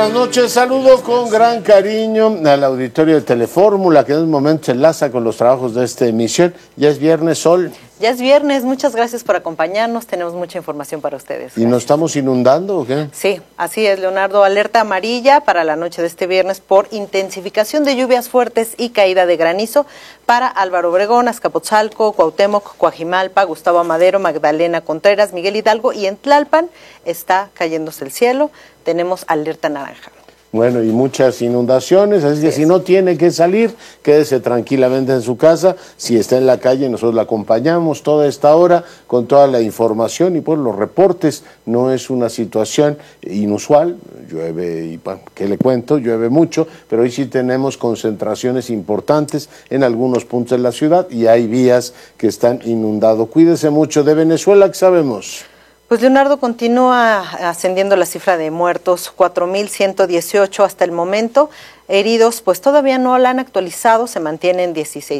buenas noches. Saludo con gran cariño al auditorio de Telefórmula, que en un momento se enlaza con los trabajos de esta emisión. Ya es viernes, Sol. Ya es viernes, muchas gracias por acompañarnos, tenemos mucha información para ustedes. Gracias. ¿Y nos estamos inundando o qué? Sí, así es, Leonardo. Alerta amarilla para la noche de este viernes por intensificación de lluvias fuertes y caída de granizo para Álvaro Obregón, Azcapotzalco, Cuauhtémoc, Coajimalpa, Gustavo Amadero, Magdalena Contreras, Miguel Hidalgo y en Tlalpan está cayéndose el cielo. Tenemos alerta naranja. Bueno, y muchas inundaciones, así que si no tiene que salir, quédese tranquilamente en su casa. Si está en la calle, nosotros la acompañamos toda esta hora con toda la información y pues los reportes. No es una situación inusual, llueve y ¿qué le cuento? Llueve mucho, pero hoy sí tenemos concentraciones importantes en algunos puntos de la ciudad y hay vías que están inundadas. Cuídese mucho. De Venezuela, ¿qué sabemos? Pues Leonardo, continúa ascendiendo la cifra de muertos, 4.118 hasta el momento. Heridos, pues todavía no la han actualizado, se mantienen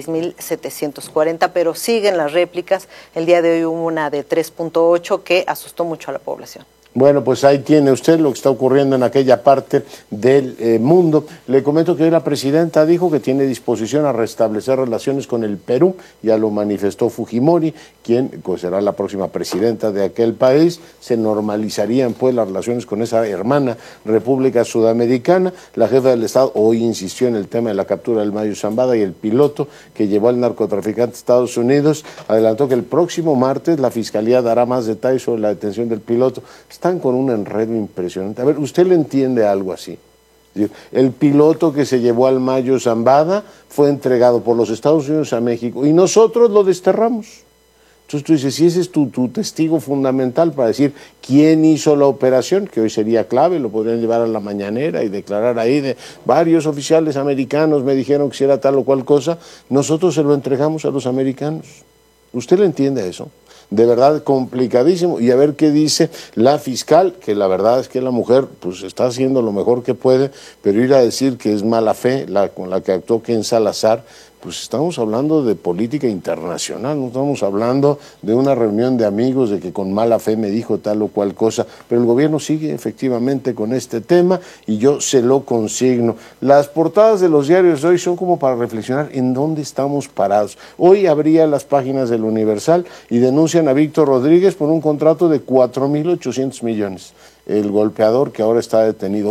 16.740, pero siguen las réplicas. El día de hoy hubo una de 3.8 que asustó mucho a la población. Bueno, pues ahí tiene usted lo que está ocurriendo en aquella parte del mundo. Le comento que hoy la presidenta dijo que tiene disposición a restablecer relaciones con el Perú, ya lo manifestó Fujimori, quien pues, será la próxima presidenta de aquel país. Se normalizarían pues las relaciones con esa hermana República Sudamericana. La jefa del Estado hoy insistió en el tema de la captura del Mayo Zambada y el piloto que llevó al narcotraficante a Estados Unidos. Adelantó que el próximo martes la Fiscalía dará más detalles sobre la detención del piloto. Están con un enredo impresionante. A ver, ¿usted le entiende algo así? El piloto que se llevó al Mayo Zambada fue entregado por los Estados Unidos a México y nosotros lo desterramos. Entonces tú dices, si ese es tu testigo fundamental para decir quién hizo la operación, que hoy sería clave, lo podrían llevar a la mañanera y declarar ahí de varios oficiales americanos me dijeron que si era tal o cual cosa, nosotros se lo entregamos a los americanos. ¿Usted le entiende eso? De verdad complicadísimo, y a ver qué dice la fiscal, que la verdad es que la mujer pues está haciendo lo mejor que puede, pero ir a decir que es mala fe con la que actuó Ken Salazar, pues estamos hablando de política internacional, no estamos hablando de una reunión de amigos, de que con mala fe me dijo tal o cual cosa, pero el gobierno sigue efectivamente con este tema y yo se lo consigno. Las portadas de los diarios de hoy son como para reflexionar en dónde estamos parados. Hoy abría las páginas del Universal y denuncian a Víctor Rodríguez por un contrato de 4.800 millones. El golpeador que ahora está detenido,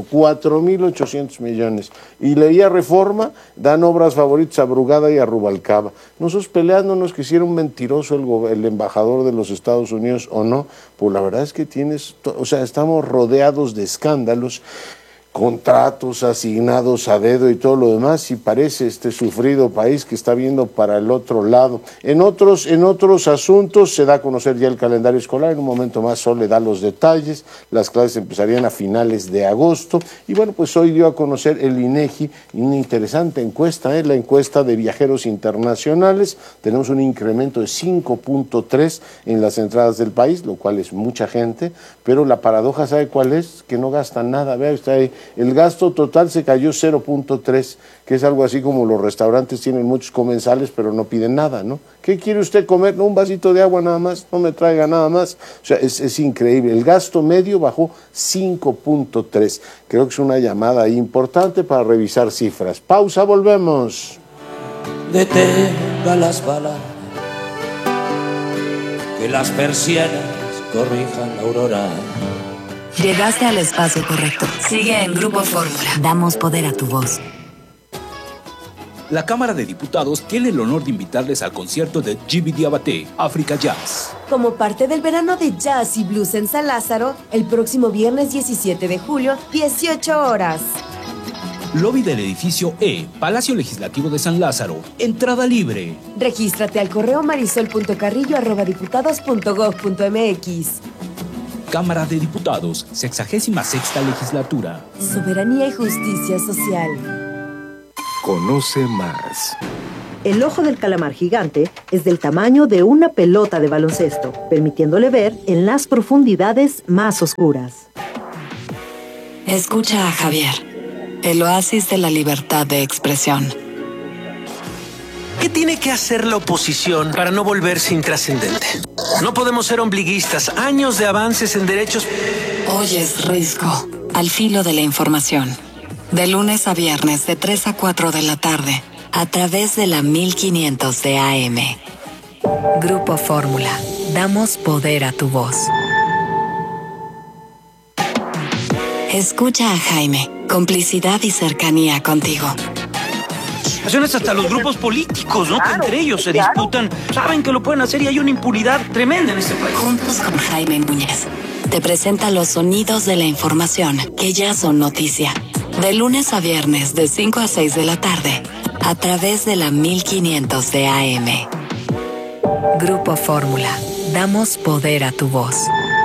4.800 millones. Y leía Reforma, dan obras favoritas a Brugada y a Rubalcaba. Nosotros peleándonos que si era un mentiroso el embajador de los Estados Unidos o no, pues la verdad es que estamos rodeados de escándalos, contratos asignados a dedo y todo lo demás, y parece este sufrido país que está viendo para el otro lado. En otros asuntos se da a conocer ya el calendario escolar, en un momento más Sol le da los detalles, las clases empezarían a finales de agosto, y bueno, pues hoy dio a conocer el INEGI una interesante encuesta, la encuesta de viajeros internacionales. Tenemos un incremento de 5.3 en las entradas del país, lo cual es mucha gente, pero la paradoja, ¿sabe cuál es? Que no gastan nada. Vea usted ahí, el gasto total se cayó 0.3, que es algo así como los restaurantes tienen muchos comensales pero no piden nada, ¿no? ¿Qué quiere usted comer? No, un vasito de agua nada más, no me traiga nada más. O sea, es increíble. El gasto medio bajó 5.3. Creo que es una llamada ahí importante para revisar cifras. Pausa, volvemos. Detenga las balas, que las persianas corrijan la aurora. Llegaste al espacio correcto. Sigue en Grupo Fórmula. Damos poder a tu voz. La Cámara de Diputados tiene el honor de invitarles al concierto de Djiby Diabaté, África Jazz. Como parte del verano de jazz y blues en San Lázaro, el próximo viernes 17 de julio, 18 horas. Lobby del edificio E, Palacio Legislativo de San Lázaro. Entrada libre. Regístrate al correo marisol.carrillo@diputados.gov.mx. Cámara de Diputados, 66ª Legislatura. Soberanía y justicia social. Conoce más. El ojo del calamar gigante es del tamaño de una pelota de baloncesto, permitiéndole ver en las profundidades más oscuras. Escucha a Javier, el oasis de la libertad de expresión. ¿Qué tiene que hacer la oposición para no volverse intrascendente? No podemos ser ombliguistas. Años de avances en derechos. Oyes, Risco. Al filo de la información. De lunes a viernes de 3 a 4 de la tarde. A través de la 1500 de AM. Grupo Fórmula. Damos poder a tu voz. Escucha a Jaime. Complicidad y cercanía contigo. Hasta los grupos políticos, ¿no? Claro, que entre ellos se disputan, saben que lo pueden hacer y hay una impunidad tremenda en este país. Juntos con Jaime Núñez, te presenta los sonidos de la información que ya son noticia. De lunes a viernes de 5 a 6 de la tarde, a través de la 1500 de AM. Grupo Fórmula. Damos poder a tu voz.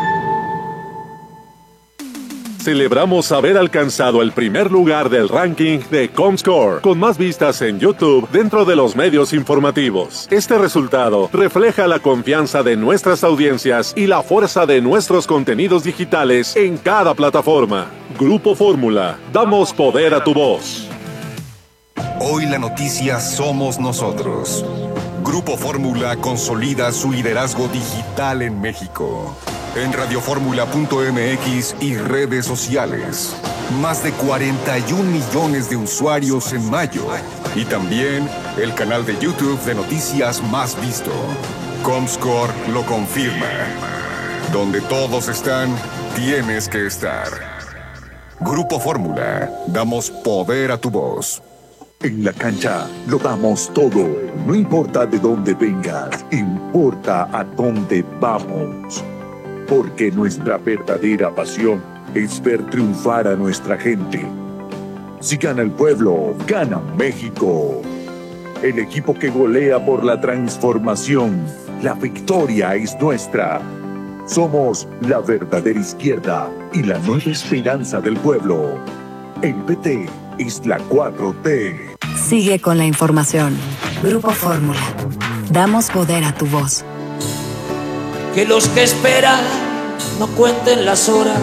Celebramos haber alcanzado el primer lugar del ranking de Comscore, con más vistas en YouTube dentro de los medios informativos. Este resultado refleja la confianza de nuestras audiencias y la fuerza de nuestros contenidos digitales en cada plataforma. Grupo Fórmula, damos poder a tu voz. Hoy la noticia somos nosotros. Grupo Fórmula consolida su liderazgo digital en México. En radioformula.mx y redes sociales. Más de 41 millones de usuarios en mayo. Y también el canal de YouTube de noticias más visto. Comscore lo confirma. Donde todos están, tienes que estar. Grupo Fórmula. Damos poder a tu voz. En la cancha lo damos todo. No importa de dónde vengas, importa a dónde vamos. Porque nuestra verdadera pasión es ver triunfar a nuestra gente. Si gana el pueblo, gana México. El equipo que golea por la transformación. La victoria es nuestra. Somos la verdadera izquierda y la nueva esperanza del pueblo. El PT es la 4T. Sigue con la información. Grupo Fórmula. Damos poder a tu voz. Que los que esperan no cuenten las horas.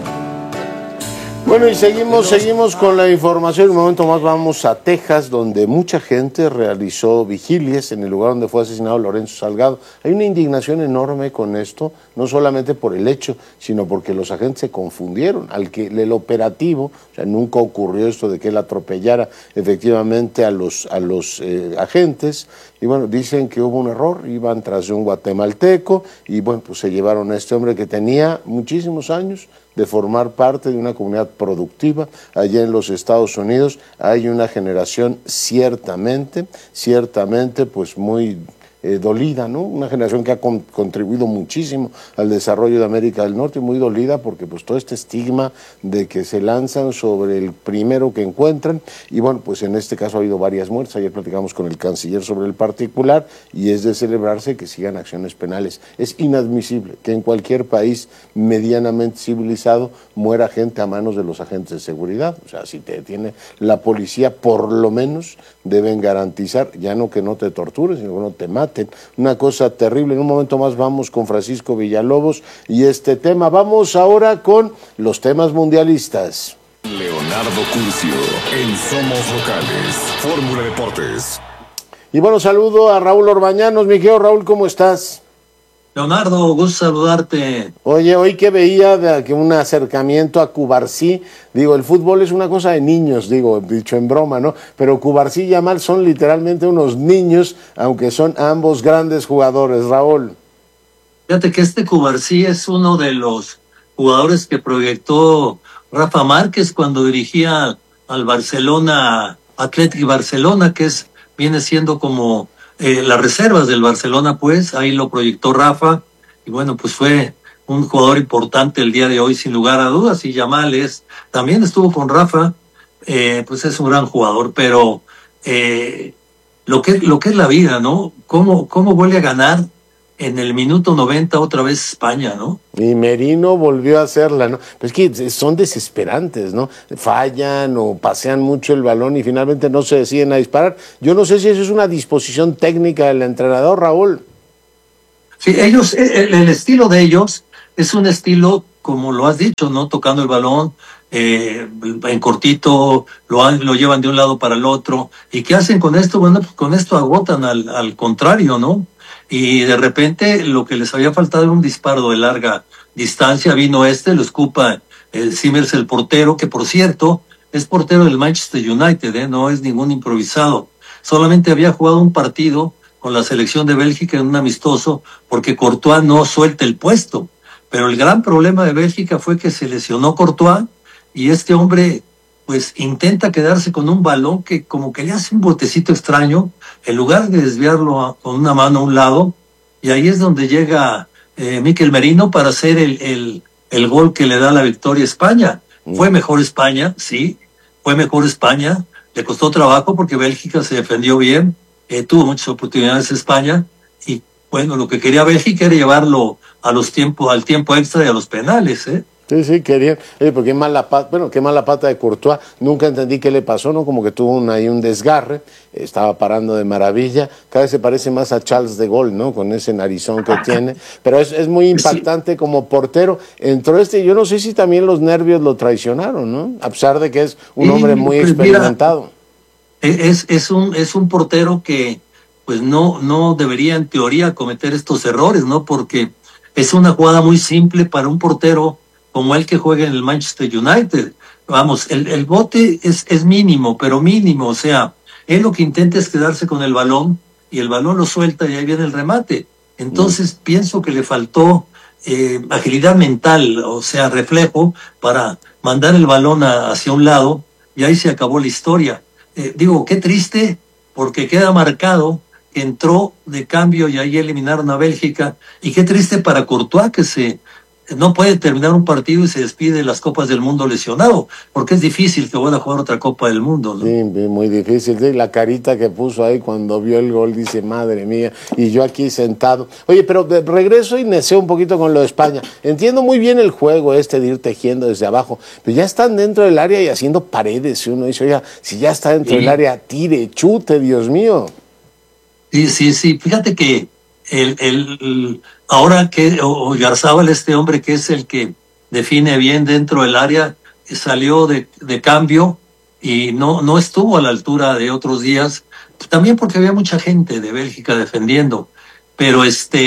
Bueno, y seguimos con la información. Un momento más vamos a Texas, donde mucha gente realizó vigilias en el lugar donde fue asesinado Lorenzo Salgado. Hay una indignación enorme con esto, no solamente por el hecho, sino porque los agentes se confundieron. El operativo, o sea, nunca ocurrió esto de que él atropellara efectivamente a los agentes. Y bueno, dicen que hubo un error, iban tras de un guatemalteco y bueno, pues se llevaron a este hombre que tenía muchísimos años de formar parte de una comunidad productiva allá en los Estados Unidos. Hay una generación ciertamente pues muy dolida, ¿no? Una generación que ha contribuido muchísimo al desarrollo de América del Norte, muy dolida porque pues todo este estigma de que se lanzan sobre el primero que encuentran, y bueno, pues en este caso ha habido varias muertes. Ayer platicamos con el canciller sobre el particular y es de celebrarse que sigan acciones penales. Es inadmisible que en cualquier país medianamente civilizado muera gente a manos de los agentes de seguridad. O sea, si te detiene la policía, por lo menos deben garantizar, ya no que no te torturen, sino que no te maten. Una cosa terrible. En un momento más vamos con Francisco Villalobos y este tema. Vamos ahora con los temas mundialistas. Leonardo Curcio, en Somos Locales, Fórmula Deportes. Y bueno, saludo a Raúl Orbañanos. Mi querido Raúl, ¿cómo estás? Leonardo, gusto saludarte. Oye, hoy que veía de un acercamiento a Cubarsí, digo, el fútbol es una cosa de niños, digo, dicho en broma, ¿no? Pero Cubarsí y Yamal son literalmente unos niños, aunque son ambos grandes jugadores, Raúl. Fíjate que este Cubarsí es uno de los jugadores que proyectó Rafa Márquez cuando dirigía al Barcelona, Athletic Barcelona, que viene siendo como las reservas del Barcelona, pues ahí lo proyectó Rafa y bueno, pues fue un jugador importante el día de hoy sin lugar a dudas. Y Yamal también estuvo con Rafa, pues es un gran jugador, pero lo que es la vida, ¿no? ¿Cómo vuelve a ganar en el minuto 90 otra vez España, ¿no? Y Merino volvió a hacerla, ¿no? Pues que son desesperantes, ¿no? Fallan o pasean mucho el balón y finalmente no se deciden a disparar. Yo no sé si eso es una disposición técnica del entrenador, Raúl. Sí, ellos, el estilo de ellos es un estilo, como lo has dicho, ¿no? Tocando el balón en cortito, lo llevan de un lado para el otro. ¿Y qué hacen con esto? Bueno, pues con esto agotan al contrario, ¿no? Y de repente lo que les había faltado era un disparo de larga distancia, vino lo escupa Simmers, el portero, que por cierto es portero del Manchester United, no es ningún improvisado. Solamente había jugado un partido con la selección de Bélgica en un amistoso porque Courtois no suelta el puesto. Pero el gran problema de Bélgica fue que se lesionó Courtois y este hombre pues intenta quedarse con un balón que como que le hace un botecito extraño, en lugar de desviarlo con una mano a un lado, y ahí es donde llega Mikel Merino para hacer el gol que le da la victoria a España. Fue mejor España, sí, fue mejor España, le costó trabajo porque Bélgica se defendió bien, tuvo muchas oportunidades España, y bueno, lo que quería Bélgica era llevarlo al tiempo extra y a los penales, Sí, querían, porque qué mala pata de Courtois, nunca entendí qué le pasó, ¿no? Como que tuvo ahí un desgarre, estaba parando de maravilla, cada vez se parece más a Charles de Gaulle, ¿no? Con ese narizón que tiene, pero es muy impactante como portero. Entró yo no sé si también los nervios lo traicionaron, ¿no? A pesar de que es un hombre muy experimentado. Mira, es un portero que pues no debería en teoría cometer estos errores, ¿no? Porque es una jugada muy simple para un portero como el que juega en el Manchester United. Vamos, el bote es mínimo, pero mínimo, o sea, él lo que intenta es quedarse con el balón y el balón lo suelta y ahí viene el remate. Entonces pienso que le faltó agilidad mental, o sea, reflejo para mandar el balón hacia un lado y ahí se acabó la historia. Digo, qué triste, porque queda marcado que entró de cambio y ahí eliminaron a Bélgica, y qué triste para Courtois que no puede terminar un partido y se despide de las Copas del Mundo lesionado, porque es difícil que vuelva a jugar otra Copa del Mundo, ¿no? Sí, muy difícil. Sí, la carita que puso ahí cuando vio el gol, dice, madre mía, y yo aquí sentado. Oye, pero regreso y neceo un poquito con lo de España. Entiendo muy bien el juego de ir tejiendo desde abajo, pero ya están dentro del área y haciendo paredes, y uno dice, oiga, si ya está dentro del área, tire, chute, Dios mío. Sí, fíjate que ahora que Oyarzábal, este hombre que es el que define bien dentro del área, salió de cambio y no estuvo a la altura de otros días, también porque había mucha gente de Bélgica defendiendo, pero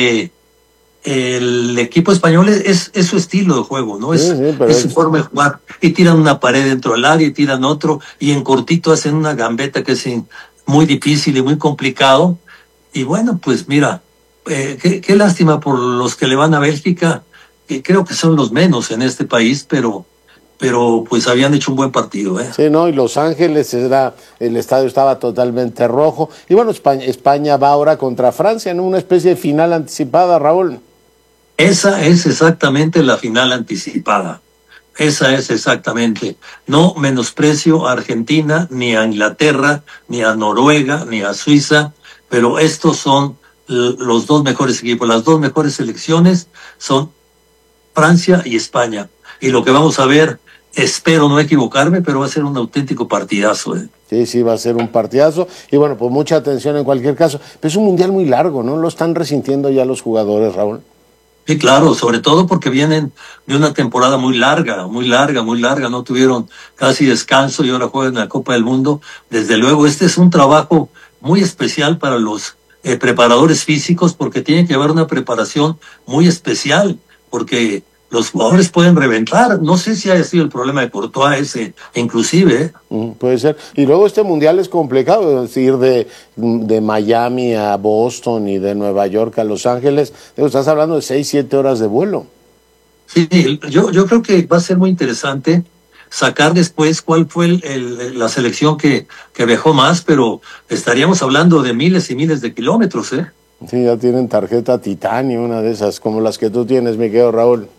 el equipo español es su estilo de juego, ¿no? Es su forma de jugar, y tiran una pared dentro del área y tiran otro, y en cortito hacen una gambeta que es muy difícil y muy complicado. Y bueno, pues mira, qué lástima por los que le van a Bélgica, que creo que son los menos en este país, pero pues habían hecho un buen partido, Sí, no, y Los Ángeles el estadio estaba totalmente rojo. Y bueno, España va ahora contra Francia en una especie de final anticipada, Raúl. Esa es exactamente la final anticipada. Esa es exactamente. No menosprecio a Argentina, ni a Inglaterra, ni a Noruega, ni a Suiza, pero estos son los dos mejores equipos. Las dos mejores selecciones son Francia y España. Y lo que vamos a ver, espero no equivocarme, pero va a ser un auténtico partidazo. Sí, va a ser un partidazo. Y bueno, pues mucha atención en cualquier caso. Pero es un mundial muy largo, ¿no? Lo están resintiendo ya los jugadores, Raúl. Sí, claro, sobre todo porque vienen de una temporada muy larga, no tuvieron casi descanso y ahora juegan en la Copa del Mundo. Desde luego, este es un trabajo muy especial para los preparadores físicos, porque tienen que llevar una preparación muy especial, porque los jugadores pueden reventar. No sé si haya sido el problema de Courtois ese, inclusive. Puede ser. Y luego este mundial es complicado, es decir, de Miami a Boston y de Nueva York a Los Ángeles. Estás hablando de 6-7 horas de vuelo. Sí, yo creo que va a ser muy interesante sacar después cuál fue la selección que viajó más, pero estaríamos hablando de miles y miles de kilómetros, Sí, ya tienen tarjeta titanio, una de esas, como las que tú tienes, mi querido Raúl.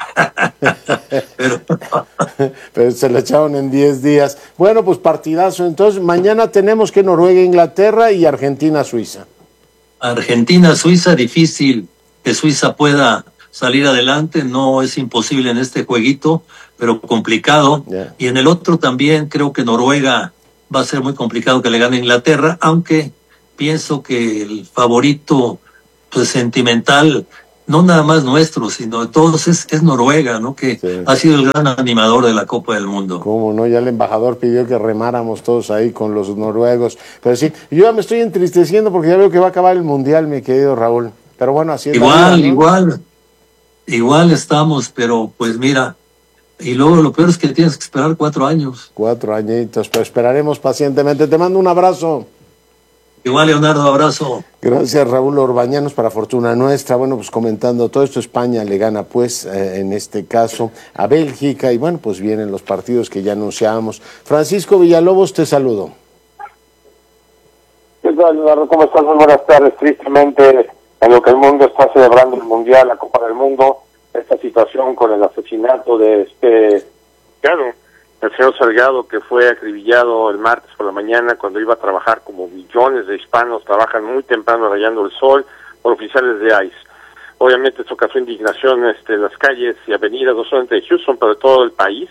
Pero se la echaron en 10 días. Bueno, pues partidazo. Entonces, mañana tenemos que Noruega, Inglaterra y Argentina, Suiza. Argentina, Suiza, difícil que Suiza pueda salir adelante. No es imposible en este jueguito, pero complicado. Y en el otro también creo que Noruega va a ser muy complicado que le gane a Inglaterra, aunque pienso que el favorito pues sentimental, no nada más nuestro, sino de todos, es Noruega, ¿no? Que ha sido el gran animador de la Copa del Mundo. ¿Cómo no? Ya el embajador pidió que remáramos todos ahí con los noruegos. Pero sí, yo ya me estoy entristeciendo porque ya veo que va a acabar el Mundial, mi querido Raúl. Pero bueno, así es. Igual estamos, pero pues mira, Y luego lo peor es que tienes que esperar 4 años. 4 añitos, pero esperaremos pacientemente. Te mando un abrazo. Igual, Leonardo, abrazo. Gracias, Raúl Orbañanos, para fortuna nuestra. Bueno, pues comentando todo esto, España le gana, pues, en este caso, a Bélgica. Y bueno, pues vienen los partidos que ya anunciábamos. Francisco Villalobos, te saludo. ¿Qué tal, Leonardo? ¿Cómo estás? Muy buenas tardes. Tristemente, en lo que el mundo está celebrando el Mundial, la Copa del Mundo, esta situación con el asesinato de el señor Salgado, que fue acribillado el martes por la mañana cuando iba a trabajar, como millones de hispanos trabajan muy temprano rayando el sol, por oficiales de ICE. Obviamente esto causó indignación en las calles y avenidas, no solamente de Houston, pero de todo el país,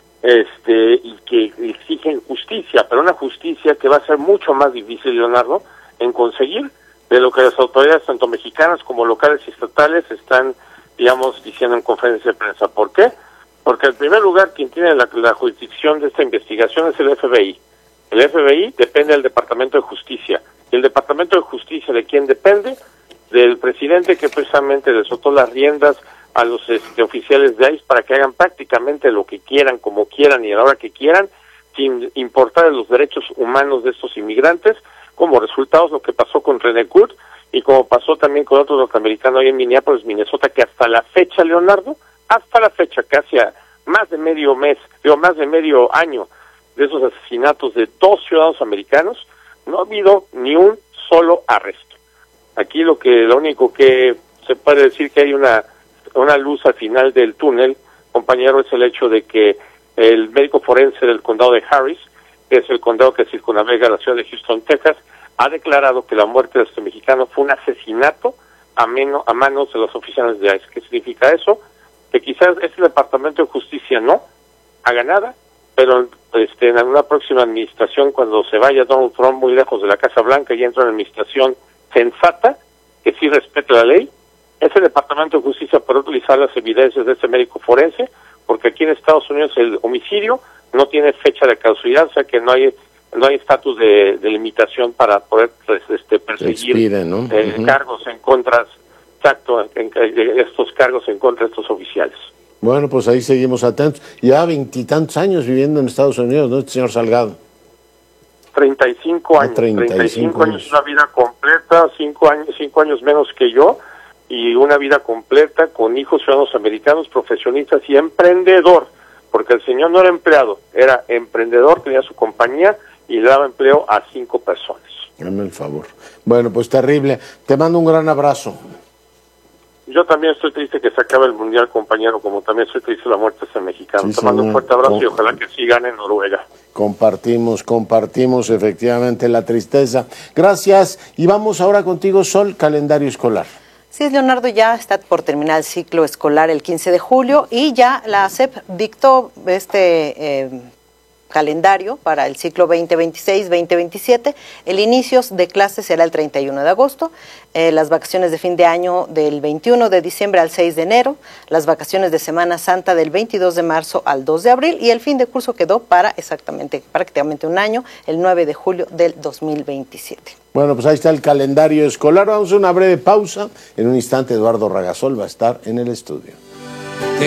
y que exigen justicia, pero una justicia que va a ser mucho más difícil, Leonardo, en conseguir, de lo que las autoridades, tanto mexicanas como locales y estatales, están, digamos, diciendo en conferencia de prensa. ¿Por qué? Porque en primer lugar quien tiene la jurisdicción de esta investigación es el FBI. El FBI depende del Departamento de Justicia. Y el Departamento de Justicia, ¿de quién depende? Del presidente, que precisamente le soltó las riendas a los oficiales de ICE para que hagan prácticamente lo que quieran, como quieran y a la hora que quieran, sin importar los derechos humanos de estos inmigrantes. Como resultados, lo que pasó con René Kurd y como pasó también con otro norteamericano ahí en Minneapolis, Minnesota, que hasta la fecha, Leonardo, hasta la fecha, casi a más de medio año de esos asesinatos de 2 ciudadanos americanos, no ha habido ni un solo arresto. Aquí lo único que se puede decir que hay una luz al final del túnel, compañero, es el hecho de que el médico forense del condado de Harris, que es el condado que circunnavega la ciudad de Houston, Texas, ha declarado que la muerte de este mexicano fue un asesinato a manos de los oficiales de ICE. ¿Qué significa eso? Que quizás este Departamento de Justicia no haga nada, pero en una próxima administración, cuando se vaya Donald Trump muy lejos de la Casa Blanca y entra en una administración sensata, que sí respete la ley, ese Departamento de Justicia podrá utilizar las evidencias de este médico forense, porque aquí en Estados Unidos el homicidio no tiene fecha de caducidad, o sea que no hay estatus de limitación para poder perseguir Expire, ¿no? Cargos en contra. Exacto, estos cargos en contra de estos oficiales. Bueno, pues ahí seguimos atentos. Ya 20 y tantos años viviendo en Estados Unidos, ¿no, señor Salgado? 35 años. 35 años, una vida completa, 5 años menos que yo, y una vida completa con hijos ciudadanos americanos, profesionistas y emprendedor, porque el señor no era empleado, era emprendedor, tenía su compañía y le daba empleo a 5 personas. Dame el favor. Bueno, pues terrible. Te mando un gran abrazo. Yo también estoy triste que se acabe el Mundial, compañero, como también estoy triste la muerte de ese mexicano. Sí, te mando un fuerte abrazo y ojalá que sí gane Noruega. Compartimos efectivamente la tristeza. Gracias. Y vamos ahora contigo, Sol, calendario escolar. Sí, Leonardo, ya está por terminar el ciclo escolar el 15 de julio y ya la SEP dictó calendario para el ciclo 2026-2027. El inicio de clases será el 31 de agosto, las vacaciones de fin de año del 21 de diciembre al 6 de enero, las vacaciones de Semana Santa del 22 de marzo al 2 de abril y el fin de curso quedó para prácticamente un año, el 9 de julio del 2027. Bueno, pues ahí está el calendario escolar. Vamos a una breve pausa. En un instante Eduardo Ragasol va a estar en el estudio.